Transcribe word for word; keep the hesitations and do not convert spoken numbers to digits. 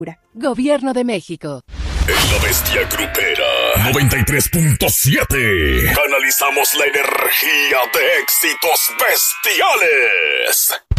Gobierno de México. En la Bestia Grupera noventa y tres punto siete canalizamos la energía de éxitos bestiales.